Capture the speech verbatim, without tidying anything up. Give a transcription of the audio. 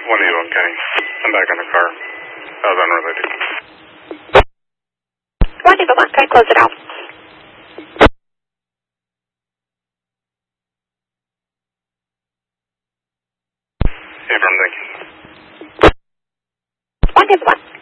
one eight one, Kenny. I'm back in the car. That was unrelated. one eight one, can I close it out? Hey, from thank you. one eight one.